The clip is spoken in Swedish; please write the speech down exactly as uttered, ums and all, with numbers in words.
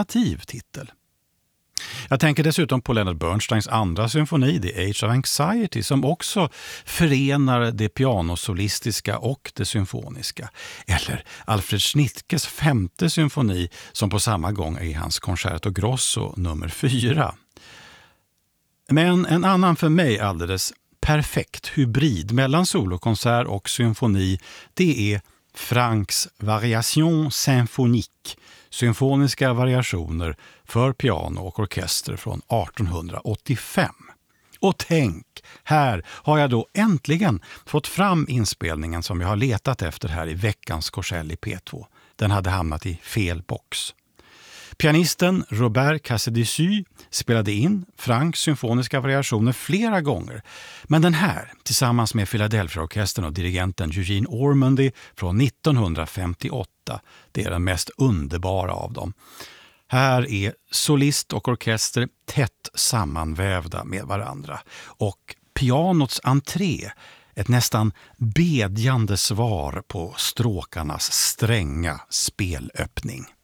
alternativ titel. Jag tänker dessutom på Leonard Bernsteins andra symfoni, The Age of Anxiety, som också förenar det pianosolistiska och det symfoniska. Eller Alfred Schnittges femte symfoni, som på samma gång är hans Concerto Grosso nummer fyra. Men en annan för mig alldeles perfekt hybrid mellan solokonsert och symfoni, det är Franks Variation symphonique, symfoniska variationer för piano och orkester från arton åttiofem. Och tänk, här har jag då äntligen fått fram inspelningen som jag har letat efter här i veckans Korsell i P två. Den hade hamnat i fel box. Pianisten Robert Casadessus spelade in Franks symfoniska variationer flera gånger, men den här, tillsammans med Philadelphia-orkestern och dirigenten Eugene Ormandy från nittonhundrafemtioåtta, det är den mest underbara av dem. Här är solist och orkester tätt sammanvävda med varandra och pianots entré, ett nästan bedjande svar på stråkarnas stränga spelöppning.